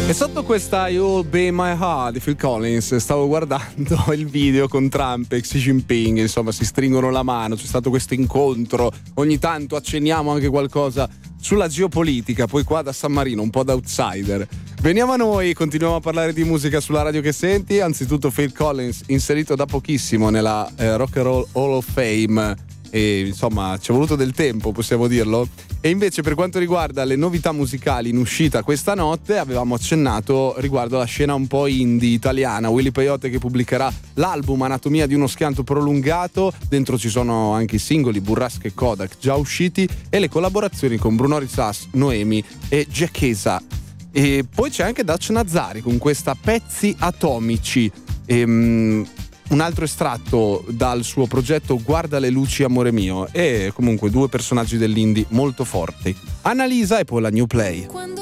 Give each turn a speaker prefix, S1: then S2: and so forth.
S1: E sotto questa You'll Be My Heart di Phil Collins stavo guardando il video con Trump e Xi Jinping, insomma si stringono la mano, c'è stato questo incontro, ogni tanto accenniamo anche qualcosa sulla geopolitica, poi qua da San Marino un po' da outsider. Veniamo a noi, continuiamo a parlare di musica sulla radio che senti. Anzitutto Phil Collins inserito da pochissimo nella Rock and Roll Hall of Fame, e insomma ci è voluto del tempo, possiamo dirlo. E invece per quanto riguarda le novità musicali in uscita questa notte, avevamo accennato riguardo alla scena un po' indie italiana. Willy Peyote che pubblicherà l'album Anatomia di uno schianto prolungato, dentro ci sono anche i singoli Burrasca e Kodak già usciti e le collaborazioni con Bruno Risas, Noemi e Giacchesa. E poi c'è anche Dutch Nazzari con questa Pezzi Atomici. Un altro estratto dal suo progetto Guarda le luci amore mio, e comunque due personaggi dell'indie molto forti, Annalisa e poi la New Play.